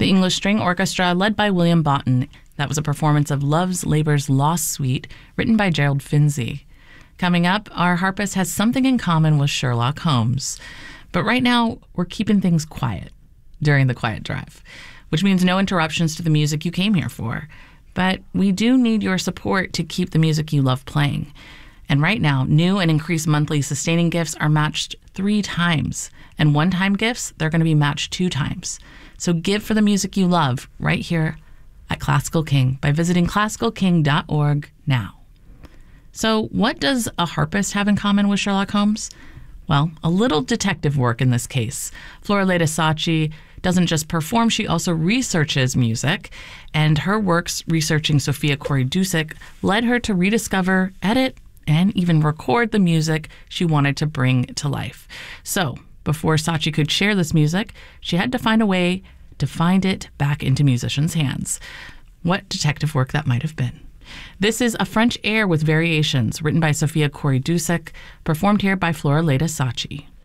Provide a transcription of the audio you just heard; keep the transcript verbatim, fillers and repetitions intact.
English String Orchestra, led by William Boughton. That was a performance of Love's Labour's Lost Suite, written by Gerald Finzi. Coming up, our harpist has something in common with Sherlock Holmes. But right now, we're keeping things quiet during the quiet drive, which means no interruptions to the music you came here for. But we do need your support to keep the music you love playing. And right now, new and increased monthly sustaining gifts are matched three times. And one-time gifts, they're going to be matched two times. So give for the music you love right here at Classical King by visiting classical king dot org now. So what does a harpist have in common with Sherlock Holmes? Well, a little detective work in this case. Floraleda Sacchi doesn't just perform, she also researches music, and her works researching Sofia Kory-Dusek led her to rediscover, edit, and even record the music she wanted to bring to life. So, before Sacchi could share this music, she had to find a way to find it back into musicians' hands. What detective work that might have been. This is A French Air with Variations, written by Sofia Kory-Dusek, performed here by Floraleda Sacchi.